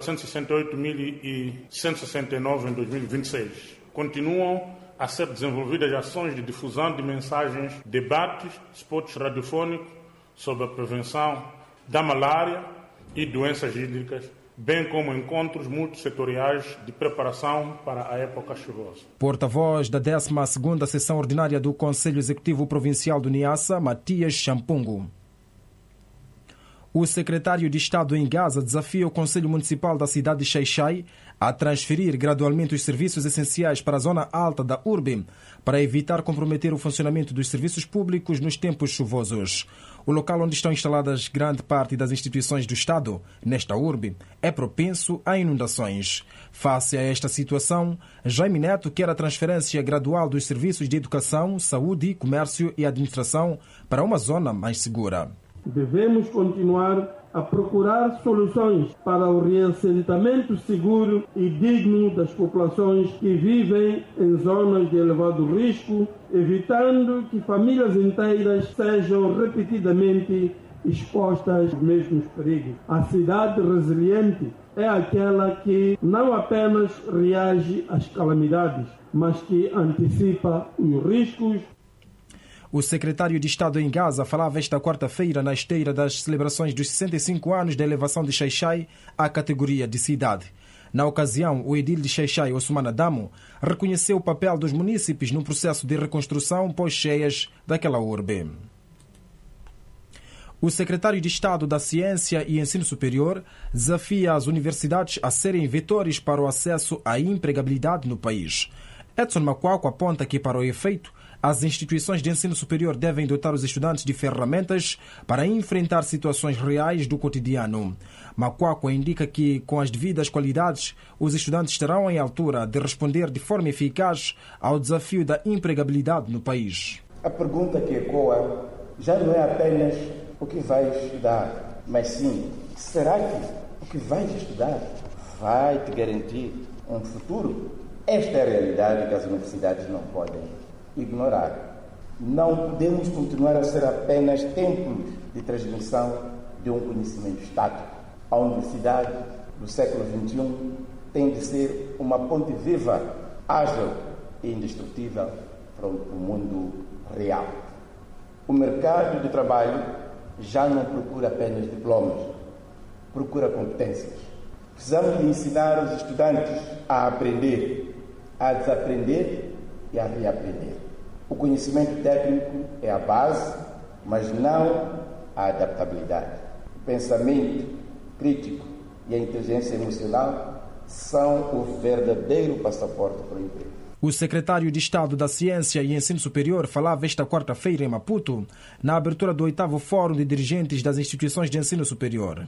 168.169 em 2026. Continuam a ser desenvolvidas ações de difusão de mensagens, debates, spots radiofônicos sobre a prevenção da malária e doenças hídricas, bem como encontros multissetoriais de preparação para a época chuvosa. Porta-voz da 12ª Sessão Ordinária do Conselho Executivo Provincial do Niassa, Matias Champungo. O secretário de Estado em Gaza desafia o Conselho Municipal da cidade de Xai-Xai a transferir gradualmente os serviços essenciais para a zona alta da urbe, para evitar comprometer o funcionamento dos serviços públicos nos tempos chuvosos. O local onde estão instaladas grande parte das instituições do Estado, nesta urbe, é propenso a inundações. Face a esta situação, Jaime Neto quer a transferência gradual dos serviços de educação, saúde, comércio e administração para uma zona mais segura. Devemos continuar a procurar soluções para o reassentamento seguro e digno das populações que vivem em zonas de elevado risco, evitando que famílias inteiras sejam repetidamente expostas aos mesmos perigos. A cidade resiliente é aquela que não apenas reage às calamidades, mas que antecipa os riscos. O secretário de Estado em Gaza falava esta quarta-feira na esteira das celebrações dos 65 anos da elevação de Xai-Xai à categoria de cidade. Na ocasião, o edil de Xai-Xai, Ousmane Adamo, reconheceu o papel dos munícipes no processo de reconstrução pós-cheias daquela urbe. O secretário de Estado da Ciência e Ensino Superior desafia as universidades a serem vetores para o acesso à empregabilidade no país. Edson Macuaco aponta que, para o efeito, as instituições de ensino superior devem dotar os estudantes de ferramentas para enfrentar situações reais do cotidiano. Macuaco indica que, com as devidas qualidades, os estudantes estarão em altura de responder de forma eficaz ao desafio da empregabilidade no país. A pergunta que ecoa já não é apenas o que vais estudar, mas sim, será que o que vais estudar vai te garantir um futuro? Esta é a realidade que as universidades não podem ignorar. Não podemos continuar a ser apenas templos de transmissão de um conhecimento estático. A universidade do século XXI tem de ser uma ponte viva, ágil e indestrutível para o mundo real. O mercado de trabalho já não procura apenas diplomas, procura competências. Precisamos de ensinar os estudantes a aprender, a desaprender e a reaprender. O conhecimento técnico é a base, mas não a adaptabilidade. O pensamento crítico e a inteligência emocional são o verdadeiro passaporte para o emprego. O secretário de Estado da Ciência e Ensino Superior falava esta quarta-feira em Maputo, na abertura do 8º Fórum de Dirigentes das Instituições de Ensino Superior.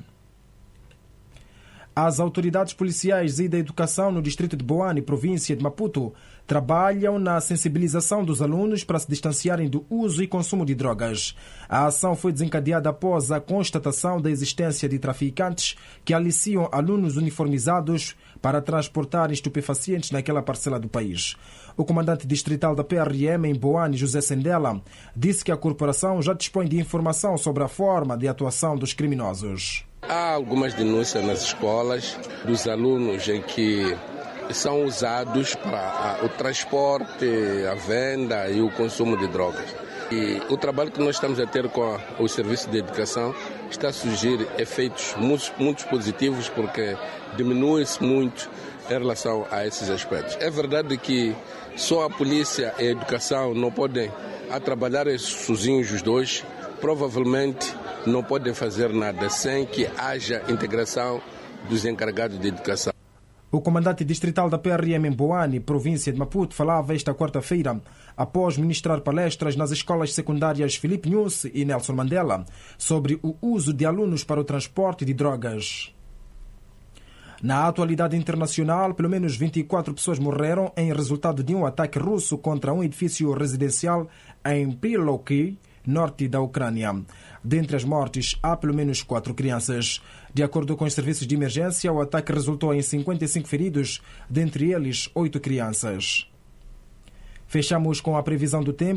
As autoridades policiais e da educação no distrito de Boane, província de Maputo, trabalham na sensibilização dos alunos para se distanciarem do uso e consumo de drogas. A ação foi desencadeada após a constatação da existência de traficantes que aliciam alunos uniformizados para transportar estupefacientes naquela parcela do país. O comandante distrital da PRM em Boane, José Sendela, disse que a corporação já dispõe de informação sobre a forma de atuação dos criminosos. Há algumas denúncias nas escolas dos alunos em que são usados para o transporte, a venda e o consumo de drogas. E o trabalho que nós estamos a ter com o serviço de educação está a surgir efeitos muito positivos, porque diminui-se muito em relação a esses aspectos. É verdade que só a polícia e a educação não podem trabalhar sozinhos os dois, provavelmente não podem fazer nada sem que haja integração dos encarregados de educação. O comandante distrital da PRM em Boane, província de Maputo, falava esta quarta-feira, após ministrar palestras nas escolas secundárias Filipe Nunes e Nelson Mandela, sobre o uso de alunos para o transporte de drogas. Na atualidade internacional, pelo menos 24 pessoas morreram em resultado de um ataque russo contra um edifício residencial em Priloki, norte da Ucrânia. Dentre as mortes, há pelo menos 4 crianças. De acordo com os serviços de emergência, o ataque resultou em 55 feridos, dentre eles 8 crianças. Fechamos com a previsão do tempo.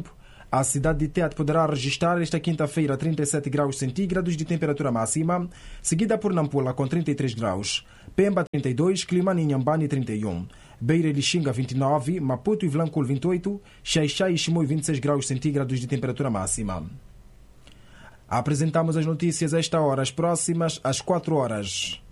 A cidade de Tete poderá registrar esta quinta-feira 37 graus centígrados de temperatura máxima, seguida por Nampula com 33 graus, Pemba 32, Climane e Inhambane 31, Beira e Lixinga 29, Maputo e Vilanculo 28, Xai-Xai e Chimoio 26 graus centígrados de temperatura máxima. Apresentamos as notícias a esta hora, as próximas às 4 horas.